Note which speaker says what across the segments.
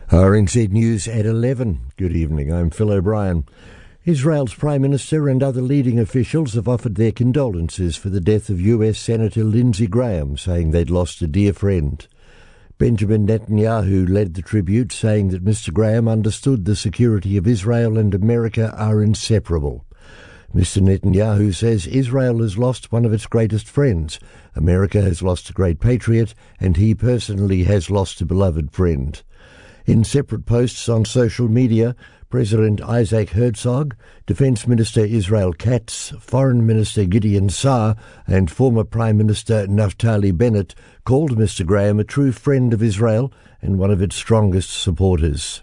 Speaker 1: RNZ News at 11. Good evening, I'm Phil O'Brien. Israel's Prime Minister and other leading officials have offered their condolences for the death of US Senator Lindsey Graham, saying they'd lost a dear friend. Benjamin Netanyahu led the tribute, saying that Mr. Graham understood the security of Israel and America are inseparable. Mr. Netanyahu says Israel has lost one of its greatest friends, America has lost a great patriot, and he personally has lost a beloved friend. In separate posts on social media, President Isaac Herzog, Defence Minister Israel Katz, Foreign Minister Gideon Saar and former Prime Minister Naftali Bennett called Mr. Graham a true friend of Israel and one of its strongest supporters.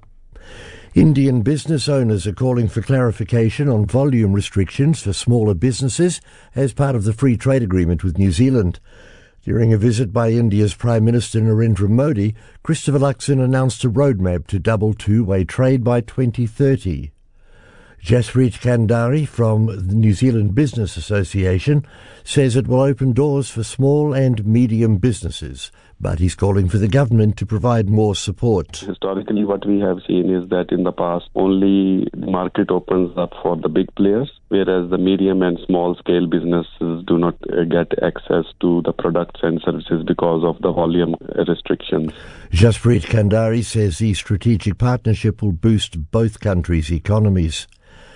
Speaker 1: Indian business owners are calling for clarification on volume restrictions for smaller businesses as part of the free trade agreement with New Zealand. During a visit by India's Prime Minister Narendra Modi, Christopher Luxon announced a roadmap to double two-way trade by 2030. Jaspreet Kandari from the New Zealand Business Association says it will open doors for small and medium businesses, but he's calling for the government to provide more support.
Speaker 2: Historically, what we have seen is that in the past, only the market opens up for the big players, whereas the medium and small-scale businesses do not get access to the products and services because of the volume restrictions.
Speaker 1: Jaspreet Kandari says the strategic partnership will boost both countries' economies.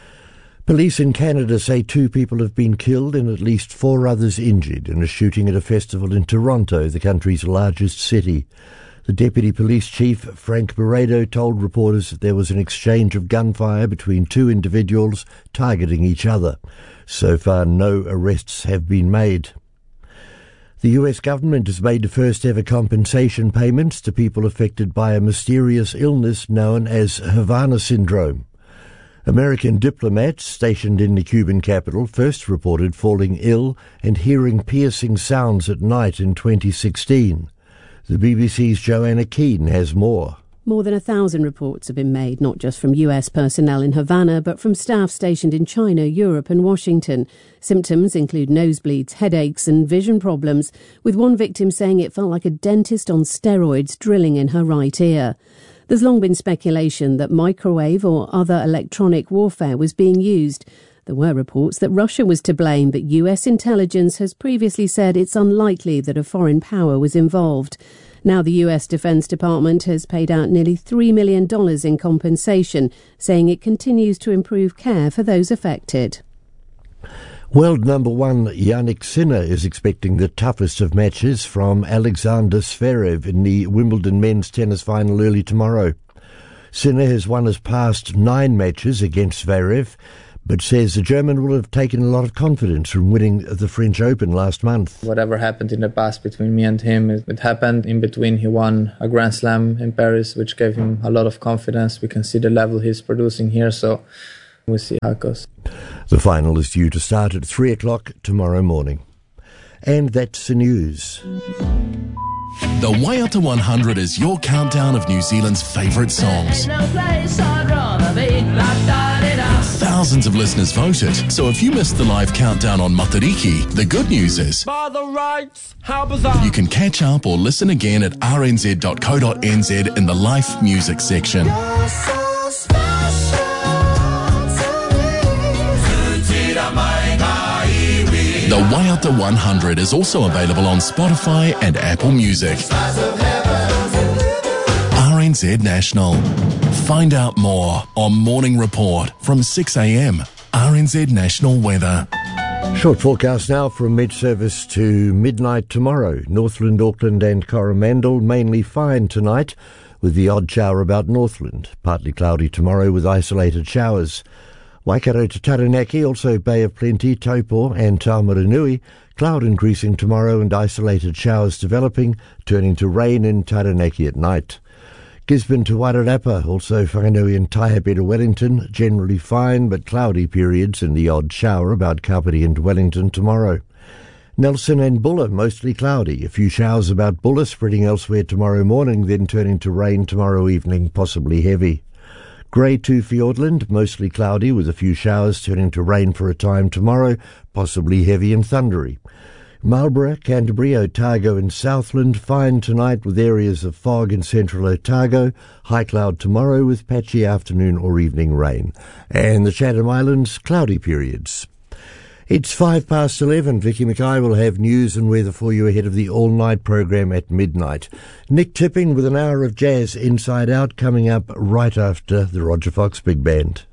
Speaker 1: Police in Canada say 2 people have been killed and at least 4 others injured in a shooting at a festival in Toronto, the country's largest city. The Deputy Police Chief, Frank Barredo, told reporters that there was an exchange of gunfire between 2 individuals targeting each other. So far, no arrests have been made. The US government has made the first ever compensation payments to people affected by a mysterious illness known as Havana syndrome. American diplomats stationed in the Cuban capital first reported falling ill and hearing piercing sounds at night in 2016. The BBC's Joanna Keane has more.
Speaker 3: More than 1,000 reports have been made, not just from US personnel in Havana, but from staff stationed in China, Europe and Washington. Symptoms include nosebleeds, headaches and vision problems, with one victim saying it felt like a dentist on steroids drilling in her right ear. There's long been speculation that microwave or other electronic warfare was being used. There were reports that Russia was to blame, but US intelligence has previously said it's unlikely that a foreign power was involved. Now the US Defense Department has paid out nearly $3 million in compensation, saying it continues to improve care for those affected.
Speaker 1: World number 1 Jannik Sinner is expecting the toughest of matches from Alexander Zverev in the Wimbledon men's tennis final early tomorrow. Sinner has won his past 9 matches against Zverev, but says the German will have taken a lot of confidence from winning the French Open last month.
Speaker 4: Whatever happened in the past between me and him, it happened in between. He won a Grand Slam in Paris, which gave him a lot of confidence. We can see the level he's producing here, so we'll see how it goes.
Speaker 1: The final is due to start at 3 o'clock tomorrow morning. And that's the news.
Speaker 5: The Waiata 100 is your countdown of New Zealand's favourite songs. Thousands of listeners voted, so if you missed the live countdown on Matariki, the good news is
Speaker 6: by the rights, how bizarre.
Speaker 5: You can catch up or listen again at rnz.co.nz in the Life Music section. The Waiata 100 is also available on Spotify and Apple Music. RNZ National. Find out more on Morning Report from 6 a.m. RNZ National Weather.
Speaker 1: Short forecast now from mid-service to midnight tomorrow. Northland, Auckland and Coromandel mainly fine tonight, with the odd shower about Northland. Partly cloudy tomorrow with isolated showers. Waikato to Taranaki, also Bay of Plenty, Taupo and Taumaranui. Cloud increasing tomorrow and isolated showers developing, turning to rain in Taranaki at night. Gisborne to Wairarapa, also whanganui and Taihape to Wellington, generally fine but cloudy periods and the odd shower about Kapiti and Wellington tomorrow. Nelson and Bulla, mostly cloudy. A few showers about Bulla, spreading elsewhere tomorrow morning, then turning to rain tomorrow evening, possibly heavy. Grey to Fiordland, mostly cloudy with a few showers turning to rain for a time tomorrow, possibly heavy and thundery. Marlborough, Canterbury, Otago and Southland fine tonight with areas of fog in central Otago. High cloud tomorrow with patchy afternoon or evening rain. And the Chatham Islands, cloudy periods. It's 11:05. Vicky Mackay will have news and weather for you ahead of the all-night program at midnight. Nick Tipping with an hour of jazz inside out coming up right after the Roger Fox Big Band.